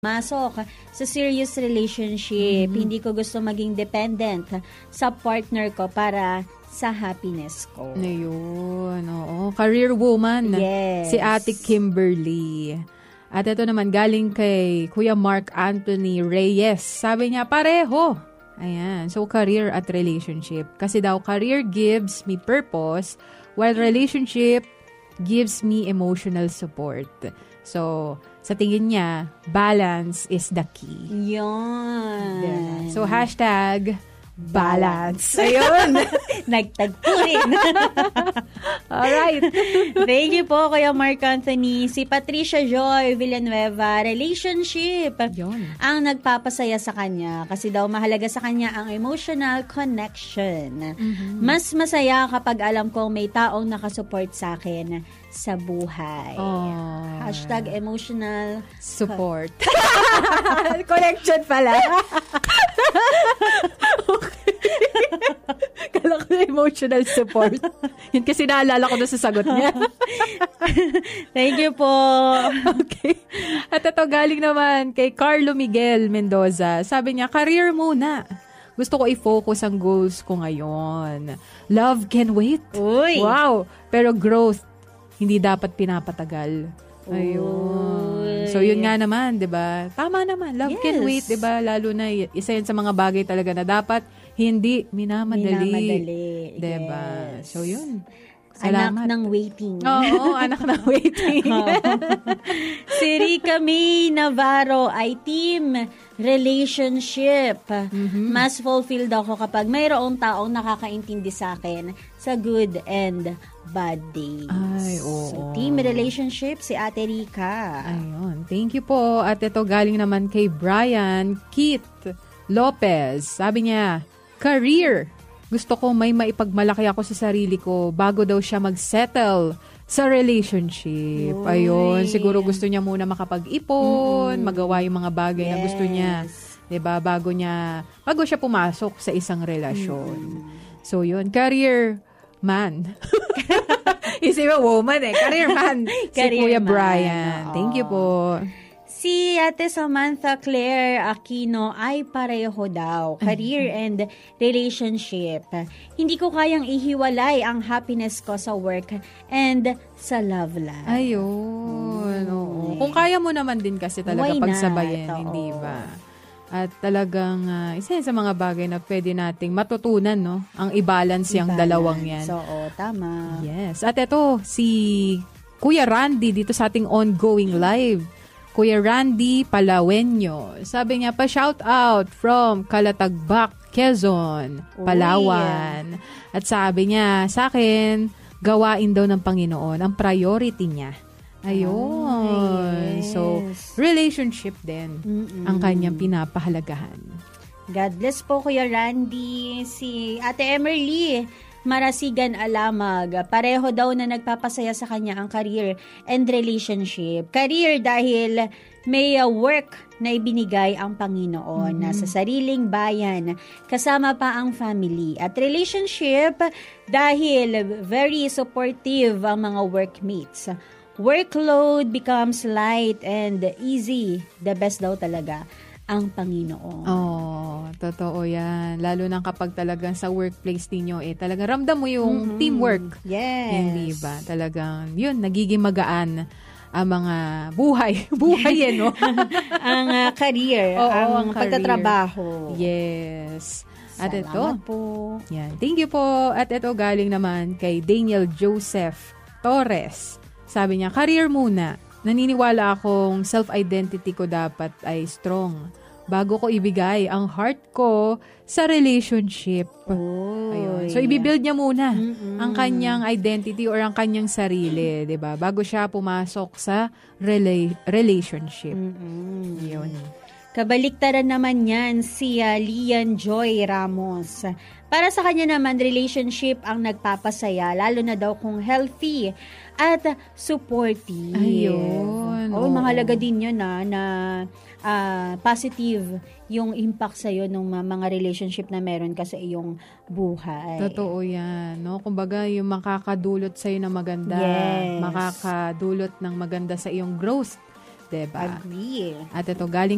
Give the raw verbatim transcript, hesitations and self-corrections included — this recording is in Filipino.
masok sa serious relationship. Mm-hmm. Hindi ko gusto maging dependent sa partner ko para sa happiness ko. Ayun, oo. Career woman. Yes. Si Ate Kimberly. At ito naman, galing kay Kuya Mark Anthony Reyes. Sabi niya, pareho. Ayan. So, career at relationship. Kasi daw, career gives me purpose, while relationship gives me emotional support. So, sa tingin niya, balance is the key. Yun. Yeah. So, hashtag balance. Ayun. Nagtagpo rin. Alright. Thank you po, Kuya Mark Anthony. Si Patricia Joy Villanueva, relationship Yun. ang nagpapasaya sa kanya kasi daw mahalaga sa kanya ang emotional connection. Mm-hmm. Mas masaya kapag alam kong may taong nakasupport sa akin sa buhay. Oh. Hashtag emotional support. Connection pala. Okay. Kala ko na emotional support. Yun kasi naalala ko na sa sagot niya. Thank you po. Okay. At ito galing naman kay Carlo Miguel Mendoza. Sabi niya, career muna. Gusto ko i-focus ang goals ko ngayon. Love can wait. Uy. Wow. Pero growth, hindi dapat pinapatagal. Ayun. So, yun nga naman, di ba? Tama naman. Love yes. can wait, di ba? Lalo na, isa yan sa mga bagay talaga na dapat hindi minamadali. Minamadali. Di ba? Yes. So, yun. Salamat. Anak ng waiting. Oo, anak ng waiting. Si Rica May Navarro ay team relationship. Mm-hmm. Mas fulfilled ako kapag mayroong taong nakakaintindi sa akin sa good and bad days. Ay, oo. So, team relationship, si Ate Rica. Ayun. Thank you po. At ito galing naman kay Brian Keith Lopez. Sabi niya, career. Gusto ko may maipagmalaki ako sa sarili ko bago daw siya mag-settle sa relationship. Oy. Ayun, siguro gusto niya muna makapag-ipon, mm-hmm. magawa yung mga bagay yes. na gusto niya. 'Di ba? Bago niya bago siya pumasok sa isang relasyon. Mm-hmm. So, yun, career man. Isip mo, woman eh. Career man. Career si Kuya man. Brian. Oo. Thank you po. Si Ate Samantha Claire Aquino ay pareho daw, career and relationship. Hindi ko kayang ihiwalay ang happiness ko sa work and sa love life. Ayun. Oo. Kung kaya mo naman din kasi talaga Why not? pagsabayin, Oo. hindi ba? At talagang uh, isa yan sa mga bagay na pwede nating matutunan, no? Ang i-balance yung dalawang yan. So, oh, tama. Yes. At ito, si Kuya Randy dito sa ating ongoing live. Kuya Randy Palawenyo. Sabi niya, pa-shout out from Calatagbak, Quezon, Palawan. Uy. At sabi niya, sa akin, gawain daw ng Panginoon ang priority niya. Ayun. Oh, yes. So, relationship din Mm-mm. ang kanyang pinapahalagahan. God bless po, Kuya Randy. Si Ate Emerly Marasigan Alamag, pareho daw na nagpapasaya sa kanya ang career and relationship. Career dahil may uh, work na ibinigay ang Panginoon mm-hmm. nasa sariling bayan, kasama pa ang family. At relationship dahil very supportive ang mga workmates. Workload becomes light and easy. The best daw talaga ang Panginoon. Oh, totoo yan. Lalo na kapag talagang sa workplace ninyo, eh, talagang ramdam mo yung mm-hmm. teamwork. Yes. Hindi ba? Talagang, yun, nagiging magaan ang mga buhay. Buhay, eh, no? ang uh, career, Oo, ang, ang pagtatrabaho. Yes. At Salamat ito, po. Yan. Thank you po. At ito galing naman kay Daniel Joseph Torres. Sabi niya, career muna. Naniniwala akong self-identity ko dapat ay strong bago ko ibigay ang heart ko sa relationship. Oh, Ayun. So, ibibuild niya muna Mm-mm. ang kanyang identity or ang kanyang sarili, di ba? Bago siya pumasok sa rela- relationship. Mm-mm. Yun. Kabaliktaran naman yan si uh, Lian Joy Ramos. Para sa kanya naman, relationship ang nagpapasaya, lalo na daw kung healthy at supportive. Ayun. Oo, mahalaga din yun na, na uh, positive yung impact sa'yo ng mga relationship na meron ka sa iyong buhay. Totoo yan. No? Kumbaga, yung makakadulot sa'yo na maganda, yes. makakadulot ng maganda sa iyong growth. Diba? Agree. At ito, galing